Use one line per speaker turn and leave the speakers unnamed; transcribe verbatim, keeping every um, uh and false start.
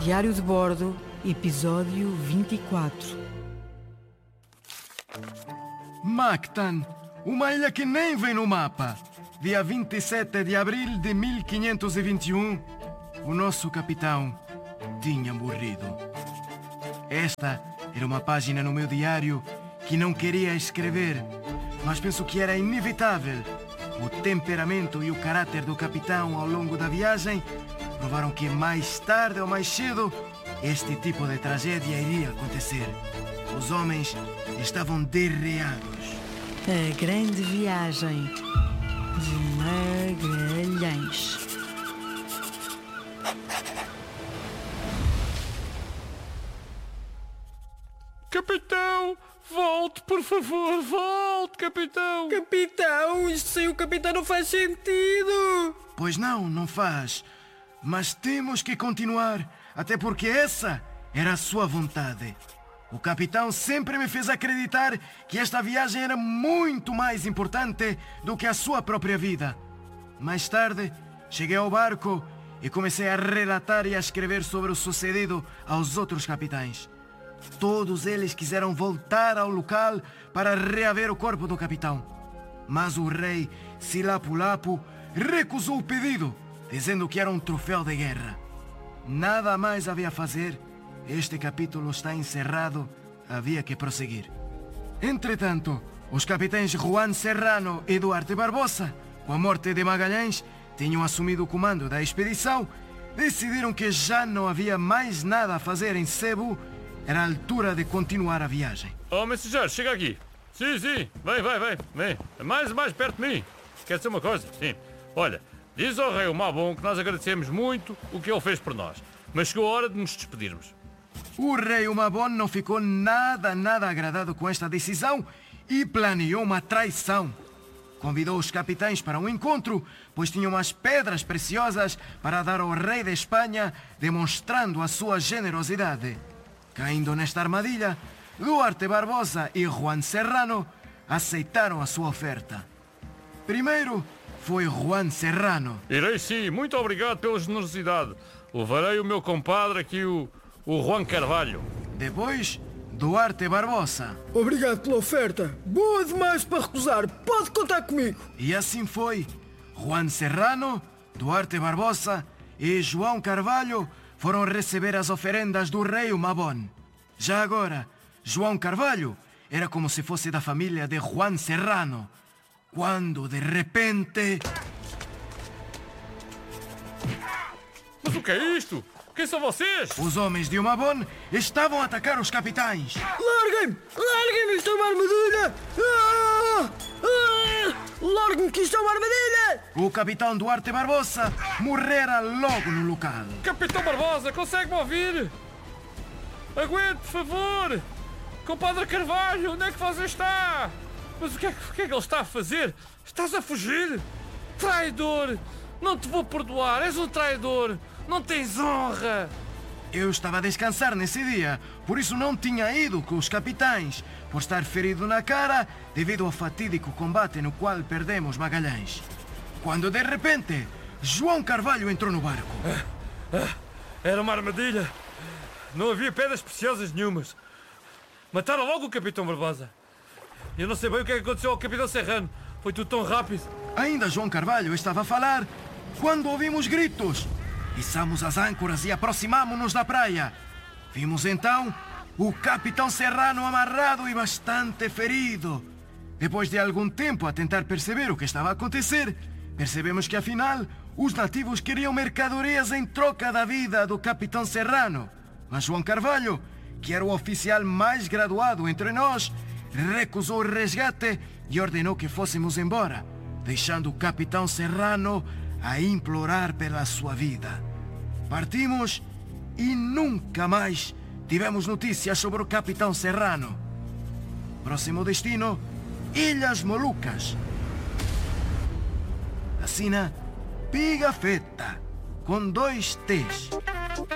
Diário de Bordo, episódio vinte e quatro.
Mactan, uma ilha que nem vem no mapa. Dia vinte e sete de abril de mil quinhentos e vinte e um, o nosso capitão tinha morrido. Esta era uma página no meu diário que não queria escrever, mas penso que era inevitável. O temperamento e o caráter do capitão ao longo da viagem provaram que mais tarde ou mais cedo este tipo de tragédia iria acontecer. Os homens estavam derreados.
A grande viagem de Magalhães.
Capitão, volte, por favor, volte, capitão.
Capitão, isto sem o capitão não faz sentido.
Pois não, não faz. Mas temos que continuar, até porque essa era a sua vontade. O capitão sempre me fez acreditar que esta viagem era muito mais importante do que a sua própria vida. Mais tarde, cheguei ao barco e comecei a relatar e a escrever sobre o sucedido aos outros capitães. Todos eles quiseram voltar ao local para reaver o corpo do capitão. Mas o rei Silapulapu recusou o pedido, dizendo que era um troféu de guerra. Nada mais havia a fazer. Este capítulo está encerrado. Havia que prosseguir. Entretanto, os capitães Juan Serrano e Duarte Barbosa, com a morte de Magalhães, tinham assumido o comando da expedição. Decidiram que já não havia mais nada a fazer em Cebu. Era a altura de continuar a viagem.
Oh, mensageiro, chega aqui. Sim, sim, vem, vem, vem, vem. Mais e mais perto de mim. Quer dizer uma coisa? Sim. Olha, diz ao rei o Mabon que nós agradecemos muito o que ele fez por nós, mas chegou a hora de nos despedirmos.
O rei Mabon não ficou nada, nada agradado com esta decisão e planeou uma traição. Convidou os capitães para um encontro, pois tinham umas pedras preciosas para dar ao rei da Espanha, demonstrando a sua generosidade. Caindo nesta armadilha, Duarte Barbosa e Juan Serrano aceitaram a sua oferta. Primeiro foi Juan Serrano.
Irei sim, muito obrigado pela generosidade. Levarei o meu compadre aqui, o, o Juan Carvalho.
Depois, Duarte Barbosa.
Obrigado pela oferta. Boa demais para recusar. Pode contar comigo.
E assim foi. Juan Serrano, Duarte Barbosa e João Carvalho foram receber as oferendas do rei Mabon. Já agora, João Carvalho era como se fosse da família de Juan Serrano. Quando, de repente...
Mas o que é isto? Quem são vocês?
Os homens de Mabon estavam a atacar os capitães.
Larguem-me! Larguem-me! Isto é uma armadilha! Ah! Ah! Larguem-me que isto é uma armadilha!
O capitão Duarte Barbosa morrera logo no local.
Capitão Barbosa, consegue-me ouvir? Aguente, por favor! Compadre Carvalho, onde é que você está? Mas o que, é, o que é que ele está a fazer? Estás a fugir? Traidor! Não te vou perdoar, és um traidor! Não tens honra!
Eu estava a descansar nesse dia, por isso não tinha ido com os capitães, por estar ferido na cara devido ao fatídico combate no qual perdemos Magalhães. Quando de repente, João Carvalho entrou no barco.
Ah, ah, era uma armadilha. Não havia pedras preciosas nenhumas. Mataram logo o Capitão Barbosa. Eu não sei bem o que é que aconteceu ao Capitão Serrano. Foi tudo tão rápido.
Ainda João Carvalho estava a falar quando ouvimos gritos. Içamos as âncoras e aproximamo-nos da praia. Vimos então o Capitão Serrano amarrado e bastante ferido. Depois de algum tempo a tentar perceber o que estava a acontecer, percebemos que afinal os nativos queriam mercadorias em troca da vida do Capitão Serrano. Mas João Carvalho, que era o oficial mais graduado entre nós, recusou o resgate e ordenou que fôssemos embora, deixando o Capitão Serrano a implorar pela sua vida. Partimos e nunca mais tivemos notícias sobre o Capitão Serrano. Próximo destino, Ilhas Molucas. Assina Pigafetta, com dois T's.